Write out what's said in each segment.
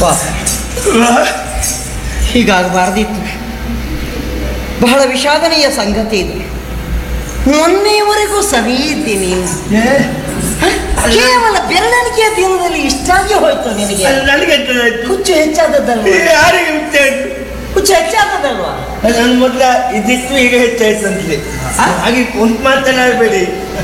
ಪಾಪ ಹೀಗಾಗಬಾರ್ದಿತ್ತು. ಬಹಳ ವಿಷಾದನೀಯ ಸಂಗತಿ ಇದು. ಮೊನ್ನೆಯವರೆಗೂ ಸರಿ ಇದ್ದಿ ನೀನು, ಕೇವಲ ಬೆರಳಿಕೆಯ ದಿನದಲ್ಲಿ ಇಷ್ಟಾಗಿ ಹೋಯ್ತು ನಿನಗೆ. ನನಗೆ ಹುಚ್ಚು ಹೆಚ್ಚಾದದ್ದಲ್ವ? ಯಾರಿಗೆ ಹುಚ್ಚ ಹುಚ್ಚು ಹೆಚ್ಚಾದದ್ದಲ್ವಾ? ನನ್ನ ಮೊದಲ ಇದಿತ್ತು, ಈಗ ಹೆಚ್ಚಾಯ್ತು ಅಂತಲೇ. ಹಾಗೆ ಕುಂತು ಮಾತನಾಡಬೇಡಿ.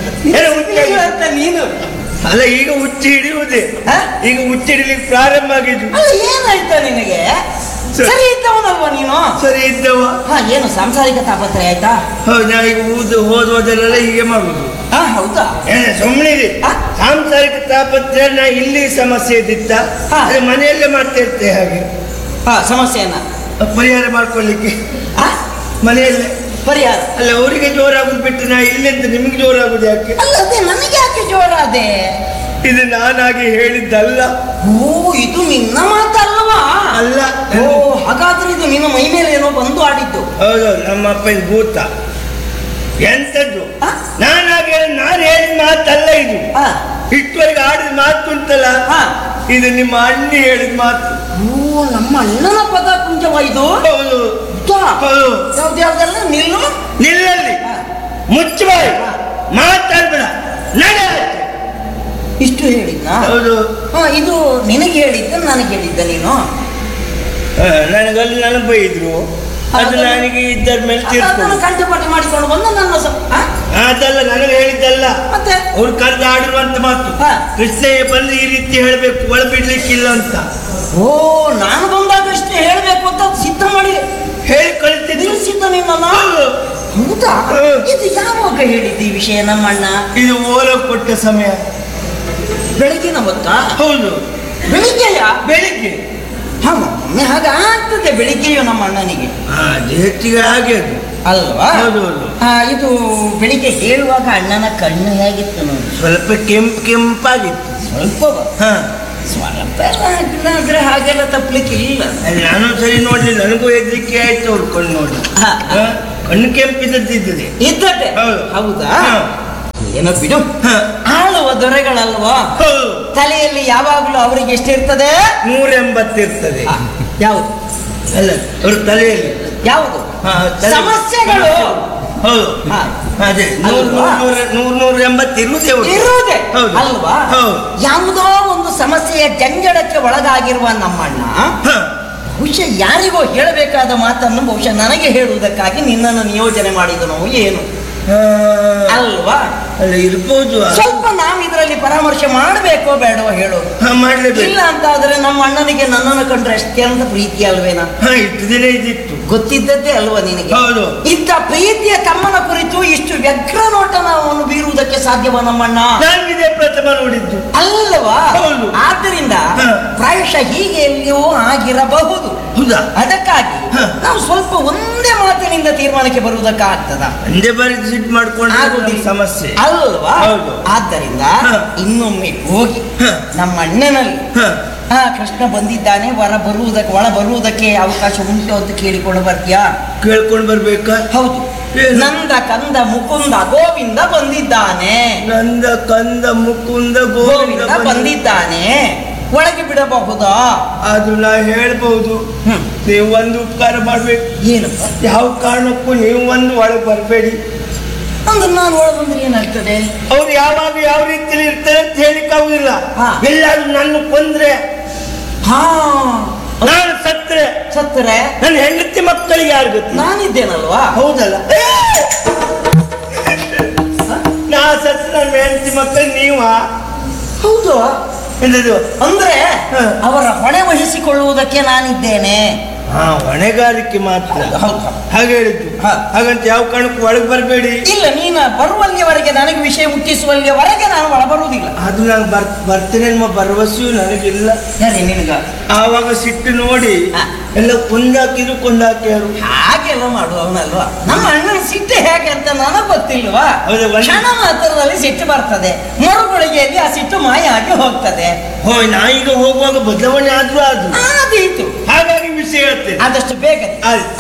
ಅಂತ ನೀನು ಅಲ್ಲ, ಈಗ ಹುಚ್ಚಿ ಹಿಡಿಯುವುದೇ, ಈಗ ಹುಚ್ಚಿ ಹಿಡಿಲಿಕ್ಕೆ ಪ್ರಾರಂಭ ಆಗಿದ್ದು. ಅಲ್ಲ, ಏನಾಯ್ತಾ ನಿನಗೆ? ಸರಿ ಇದ್ದವನಲ್ವ ನೀನು? ಸರಿ ಇದ್ದವ. ಏನು ಸಾಂಸಾರಿಕ ತಾಪತ್ರೆ ಆಯ್ತಾ? ಹೌದು, ಈಗ ಹೋದೋದರೆಲ್ಲ ಹೀಗೆ ಮಾಡುದು. ಹೌದಾ? ಸುಮ್ಮನೆ ಸಾಂಸಾರಿಕ ತಾಪತ್ರೆ ನಾ ಇಲ್ಲಿ ಸಮಸ್ಯೆ ಇದ್ದಿತ್ತ, ಮನೆಯಲ್ಲೇ ಮಾಡ್ತಾ ಇರ್ತೇವೆ. ಹಾಗೆ ಸಮಸ್ಯೆಯನ್ನ ಪರಿಹಾರ ಮಾಡ್ಕೊಳ್ಳಿಕ್ಕೆ ಮನೆಯಲ್ಲೇ ಪರಿಹಾರ. ಅಲ್ಲ, ಅವರಿಗೆ ಜೋರಾಗುದು ಬಿಟ್ಟು ನಾ ಇಲ್ಲಿಂದ ನಿಮ್ಗೆ ಜೋರಾಗುದು ಯಾಕೆ? ಅಲ್ಲದೆ ನನಗೆ ಯಾಕೆ ಜೋರಾದೆ? ಇದು ನಾನಾಗಿ ಹೇಳಿದ್ದಲ್ಲ. ಓ, ಇದು ನಿನ್ನ ಮಾತಲ್ವಾ? ಅಲ್ಲ. ಓ, ಹಾಗಾದ್ರೆ ಇದು ನಿನ್ನ ಮೈ ಮೇಲೆ ಏನೋ ಬಂದು ಆಡಿದ್ದು. ಹೌದು, ನಮ್ಮ ಅಪ್ಪನ ಭೂತ. ಎಂತದ್ದು ನಾನಾಗಿ ನಾನು ಹೇಳಿದ ಮಾತಲ್ಲ ಇದು. ಇಷ್ಟವರೆಗೆ ಆಡಿದ ಮಾತು ಉಂಟಲ್ಲ, ಇದು ನಿಮ್ಮ ಅಣ್ಣ ಹೇಳಿದ ಮಾತು. ಓ, ನಮ್ಮ ಅಣ್ಣನ ಪದ ಕುಂಜವಾಯ್ತು. ಹೌದು ಯಾವ್ದ್ಯಾವ್ದೆಲ್ಲ ನಿಲ್ಲು, ನಿಲ್ಲಲ್ಲಿ ಮುಚ್ಚಬಾಯಿ, ಮಾತಾಡ್ಬೇಡ, ನಡೆ. ಇಷ್ಟು ಹೇಳಿದ್ನ? ಹೌದು. ಇದು ನಿನಗೆ ಹೇಳಿದ್ದ ನನಗೆ ಹೇಳಿದ್ದ ನೀನು? ನನಗಲ್ಲಿ ನನಗೆ ಬೈದ್ರು, ಅದು ನನಗೆ ಇದ್ದರ ಮೇಲೆ ತೀರ್ಕೊಂಡು ಕಂಠಪಾಠ ಮಾಡಿಕೊಂಡು ಬಂದ ನನ್ನ ಅದಲ್ಲ, ನನಗೆ ಹೇಳಿದ್ದಲ್ಲ. ಮತ್ತೆ ಅವ್ರು ಕರೆದು ಆಡಿರುವಂತ ಮಾತು, ಕೃಷ್ಣಯ್ಯ ಬಂದು ಈ ರೀತಿ ಹೇಳ್ಬೇಕು, ಒಳ ಬಿಡ್ಲಿಕ್ಕಿಲ್ಲ ಅಂತ. ಓ, ನಾನು ಬಂದಾಗಷ್ಟೇ ಹೇಳ್ಬೇಕು ಅಂತ ಸಿದ್ಧ ಮಾಡಿ ಹೇಳಿ ಕಳಿಸ್ತಿದ್ರು. ಸಿದ್ಧ ನಿನ್ನ? ಹೌದಾ? ಇದು ಯಾವಾಗ ಹೇಳಿದ್ದಿ ಈ ವಿಷಯ ನಮ್ಮ ಅಣ್ಣ? ಇದು ಓಲ ಕೊಟ್ಟ ಸಮಯ, ಬೆಳಗಿನ ಹೊತ್ತಾ? ಹೌದು, ಬೆಳಿಗ್ಗೆಯ? ಬೆಳಿಗ್ಗೆ. ಒಮ್ಮೆ ಹಾಗೆ ಆಗ್ತದೆ ಬೆಳಿಗ್ಗೆಯೋ ನಮ್ಮ ಅಣ್ಣನಿಗೆ. ಹೆಚ್ಚಿಗೆ ಹಾಗೆ ಅದು ಅಲ್ವಾ? ಹೌದು. ಇದು ಬೆಳಿಗ್ಗೆ ಹೇಳುವಾಗ ಅಣ್ಣನ ಕಣ್ಣು ಹೇಗಿತ್ತು ನೋಡಿ? ಸ್ವಲ್ಪ ಕೆಂಪಾಗಿತ್ತು. ಸ್ವಲ್ಪ ಆದ್ರೆ ಹಾಗೆಲ್ಲ ತಪ್ಪಲಿಕ್ಕೆ ಇಲ್ಲ. ನಾನು ಸರಿ ನೋಡ್ಲಿ, ನನಗೂ ಹೆದರಿಕೆ ಆಯ್ತು ಅವ್ರು ಕಣ್ಣು ನೋಡಿ. ಕಣ್ಣು ಕೆಂಪಿದ್ದದ್ದಿದ್ದದೆ ಇದ್ದದ್ದೆ. ಹೌದಾ? ಏನೋ ಬಿಡು, ಆಳುವ ದೊರೆಗಳಲ್ವಾ, ತಲೆಯಲ್ಲಿ ಯಾವಾಗಲೂ ಅವರಿಗೆ ಎಷ್ಟಿರ್ತದೆ? 180 ಇರ್ತದೆ. ಯಾವುದು? ಅಲ್ಲ, ಅವ್ರ ತಲೆಯಲ್ಲಿ ಯಾವುದು ಸಮಸ್ಯೆಗಳು? ಹೌದು, ಅದೇ 180 ಇರುವುದೇ ಅಲ್ವಾ? ಯಾವುದೋ ಒಂದು ಸಮಸ್ಯೆಯ ಜಂಜಡಕ್ಕೆ ಒಳಗಾಗಿರುವ ನಮ್ಮಣ್ಣ ಬಹುಶಃ ಯಾರಿಗೋ ಹೇಳಬೇಕಾದ ಮಾತನ್ನು ಬಹುಶಃ ನನಗೆ ಹೇಳುವುದಕ್ಕಾಗಿ ನಿನ್ನನ್ನು ನಿಯೋಜನೆ ಮಾಡಿದನೋ ಏನು ಅಲ್ವಾ? ಅಲ್ಲ, ಇರ್ಬೋದು. ಸ್ವಲ್ಪ ನಾವು ಇದರಲ್ಲಿ ಪರಾಮರ್ಶೆ ಮಾಡಬೇಕೋ ಬೇಡವೋ ಹೇಳು. ಇಲ್ಲ ಅಂತ ಆದ್ರೆ ನಮ್ಮ ಅಣ್ಣನಿಗೆ ನನ್ನನ್ನು ಕಂಡ್ರೆ ಅತ್ಯಂತ ಪ್ರೀತಿ ಅಲ್ವೇನಾ? ಇಷ್ಟು ದಿನ ಇದಿತ್ತು, ಗೊತ್ತಿದ್ದದ್ದೇ ಅಲ್ವಾ ನಿನಗೆ? ಇದ್ದ ಪ್ರೀತಿಯ ತಮ್ಮನ ಕುರಿತು ಇಷ್ಟು ವ್ಯಗ್ರ ನೋಟನ ಅವನು ಬೀರುವುದಕ್ಕೆ ಸಾಧ್ಯವ ನಮ್ಮಣ್ಣ? ನಾನಿದೆ ಪ್ರಥಮ ನೋಡಿದ್ದು ಅಲ್ಲವಾ? ಆದ್ದರಿಂದ ಪ್ರಾಯಶಃ ಹೀಗೆ ಎಲ್ಲಿಯೂ ಆಗಿರಬಹುದು. ಅದಕ್ಕಾಗಿ ನಾವು ಸ್ವಲ್ಪ ಒಂದೇ ಮಾತಿನಿಂದ ತೀರ್ಮಾನಕ್ಕೆ ಬರುವುದಕ್ಕಾಗ್ತದ? ಒಂದೇ ಬಾರಿ ಸಿಟ್ಟು ಮಾಡ್ಕೊಂಡು ಸಮಸ್ಯೆ ಅಲ್ವಾ? ಆದ್ದರಿಂದ ಇನ್ನೊಮ್ಮೆ ಹೋಗಿ ನಮ್ಮ ಅಣ್ಣನಲ್ಲಿ ಕೃಷ್ಣ ಬಂದಿದ್ದಾನೆ, ಒಳ ಬರುವುದಕ್ಕೆ ಅವಕಾಶ ಉಂಟು ಅಂತ ಕೇಳಿಕೊಂಡು ಬರ್ತೀಯಾ? ಕೇಳ್ಕೊಂಡು ಬರ್ಬೇಕಾ? ಹೌದು. ನಂದ ಕಂದ ಮುಕುಂದ ಗೋವಿಂದ ಬಂದಿದ್ದಾನೆ. ನಂದ ಕಂದ ಮುಕುಂದ ಗೋವಿಂದ ಬಂದಿದ್ದಾನೆ, ಒಳಗೆ ಬಿಡಬಹುದಾ? ಅದು ನಾ ಹೇಳ್ಬಹುದು. ನೀವು ಒಂದು ಉಪಕಾರ ಮಾಡ್ಬೇಕು. ಏನಪ್ಪ? ಯಾವ ಕಾರಣಕ್ಕೂ ನೀವು ಒಂದು ಒಳಗೆ ಬರಬೇಡಿ. ಅಂದ್ರೆ ನಾನು ಒಳಗೆ ಬಂದ್ರೆ ಏನಾಗ್ತದೆ? ಅವ್ರು ಯಾವಾಗ ಯಾವ ರೀತಿಯಲ್ಲಿ ಇರ್ತಾರೆ ಅಂತ ಹೇಳಿಕ್ಕಾಗುದಿಲ್ಲ. ಎಲ್ಲಾದ್ರೂ ನನ್ನ ಕೊಂದ್ರೆ, ನಾನು ಸತ್ರೆ ನನ್ನ ಹೆಂಡತಿ ಮಕ್ಕಳಿಗೆ ಯಾರು ಗೊತ್ತು? ನಾನಿದ್ದೇನಲ್ವಾ? ಹೌದಲ್ಲ, ನಾ ಸತ್ ನನ್ನ ಹೆಂಡತಿ ಮಕ್ಕಳು ನೀವ? ಹೌದು. ಅಂದ್ರೆ ಅವರ ಹೊಣೆ ವಹಿಸಿಕೊಳ್ಳುವುದಕ್ಕೆ ನಾನಿದ್ದೇನೆ. ಹೊಣೆಗಾರಿಕೆ ಮಾತ್ರ. ಹಾಗೆ ಹೇಳಿದ್ದು. ಹಾಗಂತ ಯಾವ ಕಾರಣಕ್ಕೂ ಒಳಗೆ ಬರಬೇಡಿ. ಇಲ್ಲ, ನೀನು ಬರುವಲ್ಲಿಯವರೆಗೆ, ನನಗೆ ವಿಷಯ ಮುಟ್ಟಿಸುವಲ್ಲಿಯವರೆಗೆ ನಾನು ಒಳ ಬರುವುದಿಲ್ಲ. ಅದು ನಾನು ಬರ್ತೇನೆ ಎಂಬ ಭರವಸೆಯೂ ನನಗಿಲ್ಲ. ಯಾರೇ ನಿನಗ? ಆವಾಗ ಸಿಟ್ಟು ನೋಡಿ ಎಲ್ಲ ಕೊಂದಾಕಿರು. ಹಾಗೆಲ್ಲ ಮಾಡುವವನಲ್ವಾ ನಮ್ಮ ಅಣ್ಣನ ಸಿಟ್ಟು ಹೇಗೆ ಅಂತ ನನಗೆ ಗೊತ್ತಿಲ್ವಾ? ಕ್ಷಣ ಮಾತ್ರದಲ್ಲಿ ಸಿಟ್ಟು ಬರ್ತದೆ, ಮರುಗಳಿಗೆಯಲ್ಲಿ ಆ ಸಿಟ್ಟು ಮಾಯ ಆಗಿ ಹೋಗ್ತದೆ. ನಾ ಈಗ ಹೋಗುವಾಗ ಬದಲಾವಣೆ ಆದ್ರೂ ಆದೀತು. ಹಾಗಾಗಿ ವಿಷಯ ಹೇಳ್ತೇನೆ ಆದಷ್ಟು ಬೇಗ.